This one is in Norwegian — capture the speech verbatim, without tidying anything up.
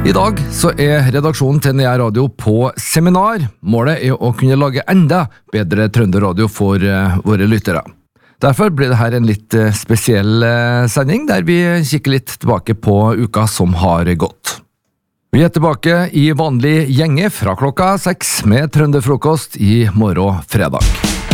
I dag så er redaksjonen til Nea Radio på seminar. Målet er å kunne lage enda bedre trønderradio for uh, våre lyttere. Derfor blir det her en litt uh, spesiell uh, sending, der vi kikker litt tilbake på uka som har gått. Vi er tilbake i vanlig gjenge fra klokka seks med trønderfrokost i morgen fredag.